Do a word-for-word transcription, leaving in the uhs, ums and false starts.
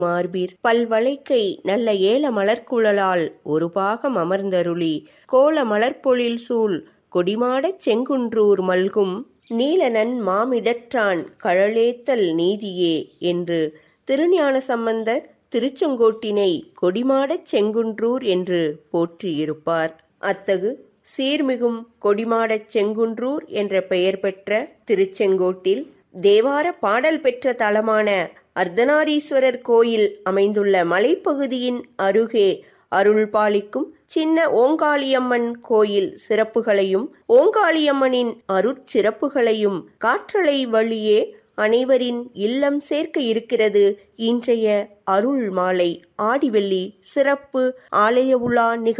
மார்பீர் பல்வளைக்கை நல்ல ஏல மலர்குழலால் ஒரு பாகம் அமர்ந்தருளி கோல மலர்பொழில் சூழ் கொடிமாடச் செங்குன்றூர் மல்கும் நீலநன் மாமிடற்றான் கழலேத்தல் நீதியே என்று திருஞான சம்பந்தர் திருச்செங்கோட்டினை கொடிமாடச் செங்குன்றூர் என்று போற்றியிருப்பார். அத்தகு சீர்மிகும் கொடிமாடச் செங்குன்றூர் என்ற பெயர் பெற்ற திருச்செங்கோட்டில் தேவார பாடல் பெற்ற தலமான அர்த்தநாரீஸ்வரர் கோயில் அமைந்துள்ள மலைப்பகுதியின் அருகே அருள் பாலிக்கும் சின்ன ஓங்காளியம்மன் கோயில் சிறப்புகளையும் ஓங்காளியம்மனின் அருட்சிறப்புகளையும் காற்றலை வழியே அனைவரின் இல்லம் சேர்க்க இருக்கிறது இன்றைய அருள் மாலை ஆடிவெள்ளி சிறப்பு ஆலய உலா நிகழ்ச்சி.